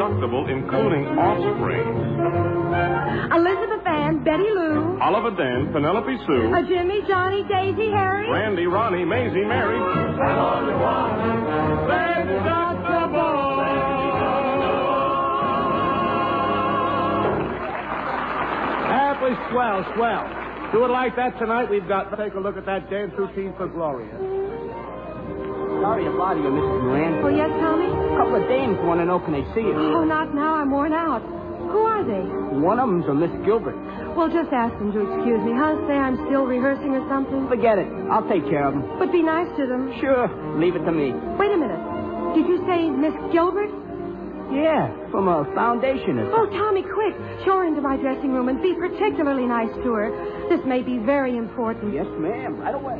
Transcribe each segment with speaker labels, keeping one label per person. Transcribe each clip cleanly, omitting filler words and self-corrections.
Speaker 1: indestructible, including offspring.
Speaker 2: Elizabeth Ann, Betty Lou.
Speaker 1: Oliver Dent, Penelope Sue.
Speaker 2: Jimmy, Johnny, Daisy, Harry.
Speaker 1: Randy, Ronnie, Maisie, Mary.
Speaker 3: Happily swell. Do it like that tonight. We've got to take a look at that dance routine for Gloria.
Speaker 4: Sorry to bother you, Mrs. Moran.
Speaker 2: Oh, yes, Tommy?
Speaker 4: A couple of dames want to know, can they see you?
Speaker 2: Oh, not now. I'm worn out. Who are they?
Speaker 4: One of them's a Miss Gilbert.
Speaker 2: Well, just ask them to excuse me. Huh? Say I'm still rehearsing or something.
Speaker 4: Forget it. I'll take care of them.
Speaker 2: But be nice to them.
Speaker 4: Sure. Leave it to me.
Speaker 2: Wait a minute. Did you say Miss Gilbert?
Speaker 4: Yeah, from a foundation or
Speaker 2: Oh,
Speaker 4: something.
Speaker 2: Tommy, quick. Show her into my dressing room and be particularly nice to her. This may be very important.
Speaker 4: Yes, ma'am. Right away.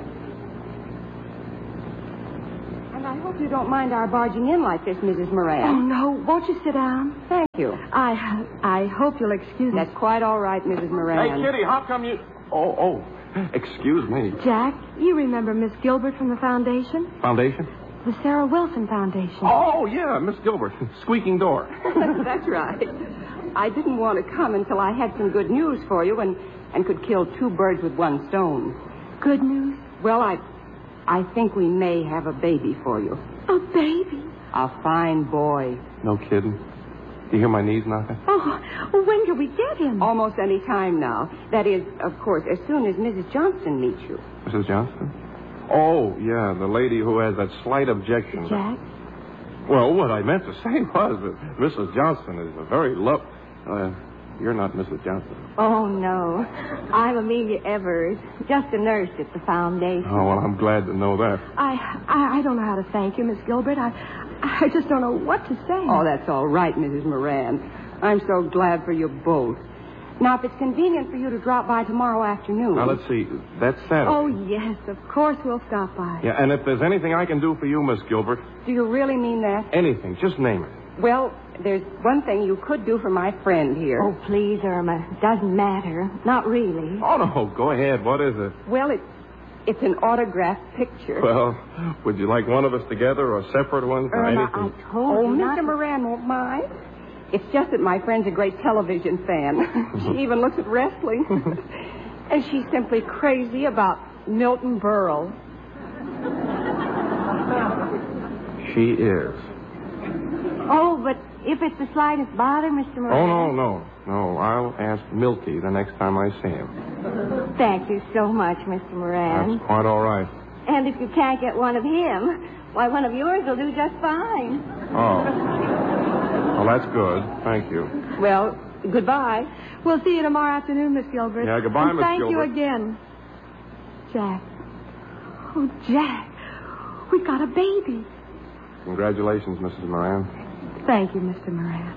Speaker 5: And I hope you don't mind our barging in like this, Mrs.
Speaker 2: Oh,
Speaker 5: Moran.
Speaker 2: no. Won't you sit down?
Speaker 5: Thank you.
Speaker 2: I hope you'll excuse me.
Speaker 5: That's quite all right, Mrs. Moran.
Speaker 1: Hey, Kitty, how come you... Oh, excuse me.
Speaker 2: Jack, you remember Miss Gilbert from the foundation?
Speaker 1: Foundation?
Speaker 2: The Sarah Wilson Foundation.
Speaker 1: Oh, yeah, Miss Gilbert. Squeaking door.
Speaker 5: That's right. I didn't want to come until I had some good news for you and could kill two birds with one stone.
Speaker 2: Good news?
Speaker 5: Well, I think we may have a baby for you.
Speaker 2: A baby?
Speaker 5: A fine boy.
Speaker 1: No kidding. Do you hear my knees knocking?
Speaker 2: Oh, well, when can we get him?
Speaker 5: Almost any time now. That is, of course, as soon as Mrs. Johnston meets you.
Speaker 1: Mrs. Johnston? Oh, yeah, the lady who has that slight objection.
Speaker 2: Jack?
Speaker 1: Well, what I meant to say was that Mrs. Johnston is a very you're not Mrs. Johnston.
Speaker 2: Oh, no. I'm Amelia Evers, just a nurse at the foundation.
Speaker 1: Oh, well, I'm glad to know that.
Speaker 2: I don't know how to thank you, Miss Gilbert. I just don't know what to say.
Speaker 5: Oh, that's all right, Mrs. Moran. I'm so glad for you both. Now, if it's convenient for you to drop by tomorrow afternoon...
Speaker 1: Now, let's see. That's Saturday.
Speaker 2: Oh, yes, of course we'll stop by.
Speaker 1: Yeah, and if there's anything I can do for you, Miss Gilbert...
Speaker 5: Do you really mean that?
Speaker 1: Anything. Just name it.
Speaker 5: Well, there's one thing you could do for my friend here.
Speaker 2: Oh, please, Irma. Doesn't matter. Not really.
Speaker 1: Oh, no. Go ahead. What is it?
Speaker 5: Well, it's an autographed picture.
Speaker 1: Well, would you like one of us together or separate ones or
Speaker 2: Irma,
Speaker 1: anything?
Speaker 2: I told you
Speaker 5: Mr. Moran won't mind. It's just that my friend's a great television fan. She even looks at wrestling. And she's simply crazy about Milton Berle.
Speaker 1: She is.
Speaker 2: Oh, but if it's the slightest bother, Mr. Moran...
Speaker 1: Oh, no. I'll ask Milty the next time I see him.
Speaker 2: Thank you so much, Mr. Moran.
Speaker 1: That's quite all right.
Speaker 2: And if you can't get one of him, why, one of yours will do just fine.
Speaker 1: Oh. Well, that's good. Thank you.
Speaker 5: Well, goodbye.
Speaker 2: We'll see you tomorrow afternoon, Miss Gilbert.
Speaker 1: Yeah, goodbye,
Speaker 2: and
Speaker 1: Miss
Speaker 2: thank
Speaker 1: Gilbert.
Speaker 2: you again. Jack. Oh, Jack. We've got a baby.
Speaker 1: Congratulations, Mrs. Moran.
Speaker 2: Thank you, Mr. Moran.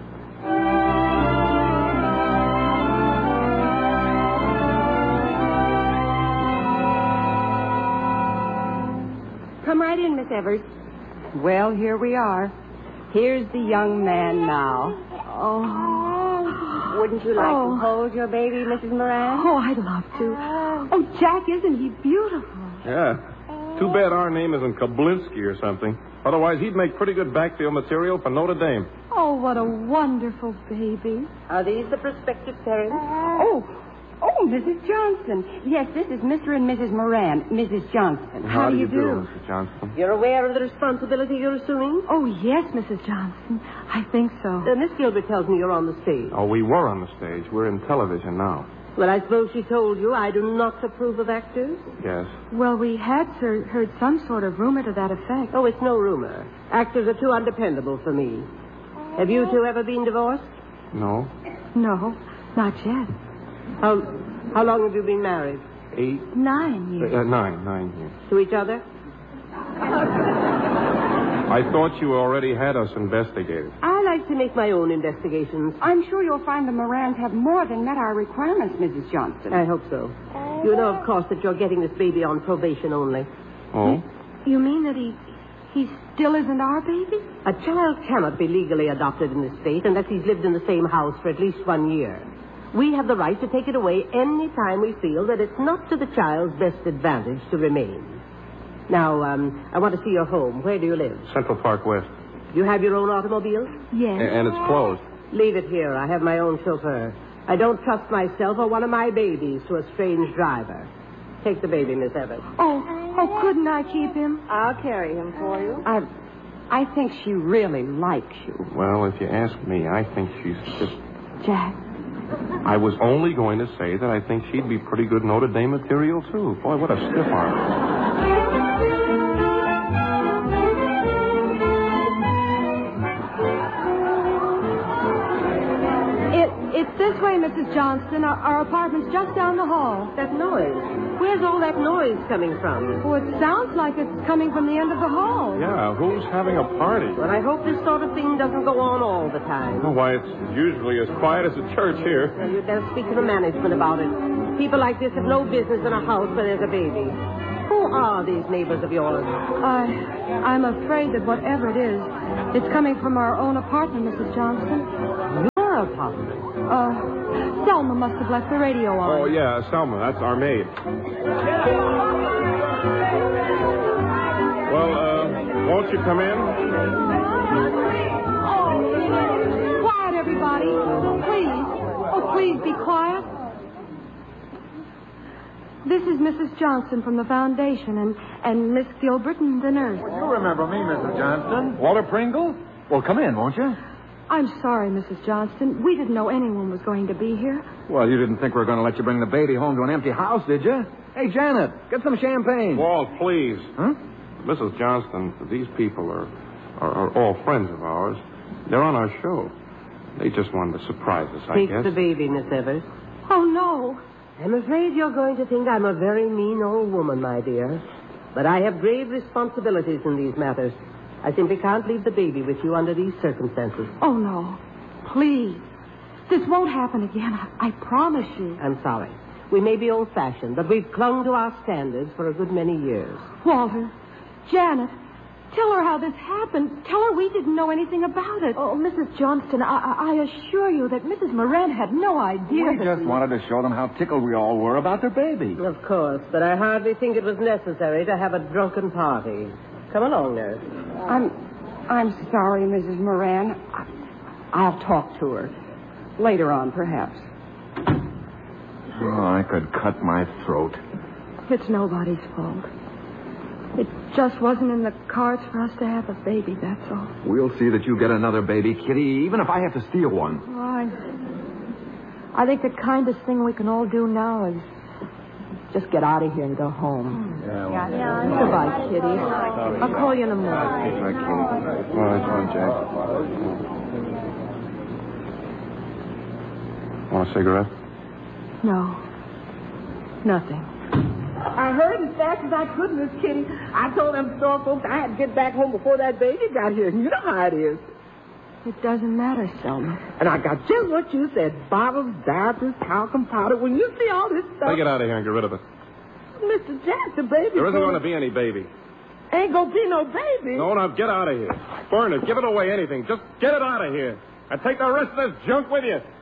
Speaker 5: Come right in, Miss Evers. Well, here we are. Here's the young man now.
Speaker 2: Oh.
Speaker 5: Wouldn't you like to hold your baby, Mrs. Moran?
Speaker 2: Oh, I'd love to. Oh, Jack, isn't he beautiful?
Speaker 1: Yeah. Too bad our name isn't Kablinsky or something. Otherwise, he'd make pretty good backfield material for Notre Dame.
Speaker 2: Oh, what a wonderful baby.
Speaker 5: Are these the prospective parents? Oh, Mrs. Johnston. Yes, this is Mr. and Mrs. Moran. Mrs. Johnston.
Speaker 1: How do you do, Mrs. Johnston?
Speaker 5: You're aware of the responsibility you're assuming?
Speaker 2: Oh, yes, Mrs. Johnston. I think so.
Speaker 5: Miss Gilbert tells me you're on the stage.
Speaker 1: Oh, we were on the stage. We're in television now.
Speaker 5: Well, I suppose she told you I do not approve of actors?
Speaker 1: Yes.
Speaker 2: Well, we had heard some sort of rumor to that effect.
Speaker 5: Oh, it's no rumor. Actors are too undependable for me. Have you two ever been divorced?
Speaker 1: No.
Speaker 2: No, not yet.
Speaker 5: How long have you been married?
Speaker 1: 8?
Speaker 2: 9 years.
Speaker 1: 9 years.
Speaker 5: To each other?
Speaker 1: I thought you already had us investigated.
Speaker 5: I like to make my own investigations.
Speaker 6: I'm sure you'll find the Morans have more than met our requirements, Mrs. Johnston.
Speaker 5: I hope so. You know, of course, that you're getting this baby on probation only.
Speaker 1: Oh?
Speaker 2: You mean that he still isn't our baby?
Speaker 5: A child cannot be legally adopted in this state unless he's lived in the same house for at least 1 year. We have the right to take it away any time we feel that it's not to the child's best advantage to remain. Now, I want to see your home. Where do you live?
Speaker 1: Central Park West.
Speaker 7: You have your own automobile?
Speaker 2: Yes.
Speaker 1: And it's closed.
Speaker 7: Leave it here. I have my own chauffeur. I don't trust myself or one of my babies to a strange driver. Take the baby, Miss Evans.
Speaker 2: Oh, couldn't I keep him?
Speaker 5: I'll carry him for you. I think she really likes you.
Speaker 1: Well, if you ask me, I think she's just...
Speaker 2: Jack.
Speaker 1: I was only going to say that I think she'd be pretty good Notre Dame material, too. Boy, what a stiff arm.
Speaker 2: It's this way, Mrs. Johnston. Our apartment's just down the hall.
Speaker 7: That noise. Where's all that noise coming from?
Speaker 2: Oh, it sounds like it's coming from the end of the hall.
Speaker 1: Yeah, who's having a party?
Speaker 7: Well, I hope this sort of thing doesn't go on all the time.
Speaker 1: Oh, why, it's usually as quiet as a church here.
Speaker 7: Well, you'd better speak to the management about it. People like this have no business in a house where there's a baby. Who are these neighbors of yours?
Speaker 2: I'm afraid that whatever it is, it's coming from our own apartment, Mrs. Johnston.
Speaker 7: Your apartment?
Speaker 2: Selma must have left the radio on.
Speaker 1: Oh, yeah, Selma. That's our maid. Well, won't you come in?
Speaker 2: Oh, quiet, everybody. Please. Oh, please be quiet. This is Mrs. Johnson from the foundation and Miss Gilbert and the nurse.
Speaker 8: You remember me, Mrs. Johnston. Walter Pringle? Well, come in, won't you?
Speaker 2: I'm sorry, Mrs. Johnston. We didn't know anyone was going to be here.
Speaker 8: Well, you didn't think we were going to let you bring the baby home to an empty house, did you? Hey, Janet, get some champagne.
Speaker 1: Walt, please.
Speaker 8: Huh?
Speaker 1: Mrs. Johnston, these people are all friends of ours. They're on our show. They just wanted to surprise us, I
Speaker 7: Take
Speaker 1: guess.
Speaker 7: the baby, Miss Evers.
Speaker 2: Oh, no.
Speaker 7: I'm afraid you're going to think I'm a very mean old woman, my dear. But I have grave responsibilities in these matters. I simply can't leave the baby with you under these circumstances.
Speaker 2: Oh, no. Please. This won't happen again. I promise you.
Speaker 7: I'm sorry. We may be old-fashioned, but we've clung to our standards for a good many years.
Speaker 2: Walter, Janet, tell her how this happened. Tell her we didn't know anything about it. Oh, Mrs. Johnston, I assure you that Mrs. Moran had no idea.
Speaker 8: We just wanted to show them how tickled we all were about their baby.
Speaker 7: Of course, but I hardly think it was necessary to have a drunken party. Come along, nurse.
Speaker 5: I'm sorry, Mrs. Moran. I'll talk to her. Later on, perhaps.
Speaker 8: Oh, I could cut my throat.
Speaker 2: It's nobody's fault. It just wasn't in the cards for us to have a baby, that's all.
Speaker 8: We'll see that you get another baby, Kitty, even if I have to steal one.
Speaker 2: I think the kindest thing we can all do now is just get out of here and go home.
Speaker 8: Yeah.
Speaker 2: Goodbye, Kitty. I'll call you in the morning.
Speaker 1: Right, Kitty. Well, that's fine, Jack. Want a cigarette?
Speaker 2: No. Nothing.
Speaker 9: I heard as fast as I could, Miss Kitty. I told them store folks I had to get back home before that baby got here. You know how it is.
Speaker 2: It doesn't matter, Selma.
Speaker 9: And I got just what you said. Bottles, diapers, talcum powder. When you see all this stuff...
Speaker 1: Take it out of here and get rid of it.
Speaker 9: Mr. Jackson, baby...
Speaker 1: There isn't going to be any baby.
Speaker 9: Ain't going to be no baby.
Speaker 1: No, now get out of here. Burn it. Give it away, anything. Just get it out of here. And take the rest of this junk with you.